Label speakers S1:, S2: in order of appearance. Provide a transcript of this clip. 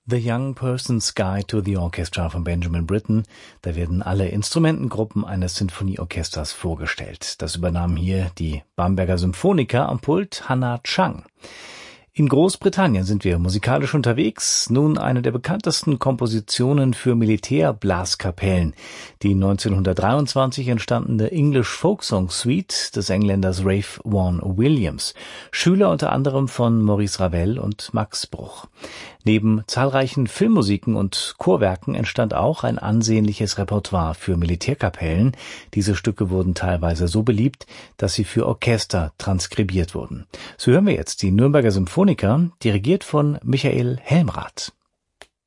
S1: The Young Person's Guide to the Orchestra von Benjamin Britten. Da werden alle Instrumentengruppen eines Sinfonieorchesters vorgestellt. Das übernahmen hier die Bamberger Symphoniker am Pult Hannah Chang. In Großbritannien sind wir musikalisch unterwegs. Nun eine der bekanntesten Kompositionen für Militärblaskapellen. Die 1923 entstandene English Folksong Suite des Engländers Ralph Vaughan Williams. Schüler unter anderem von Maurice Ravel und Max Bruch. Neben zahlreichen Filmmusiken und Chorwerken entstand auch ein ansehnliches Repertoire für Militärkapellen. Diese Stücke wurden teilweise so beliebt, dass sie für Orchester transkribiert wurden. So hören wir jetzt die Nürnberger Symphoniker, dirigiert von Michael Helmrath.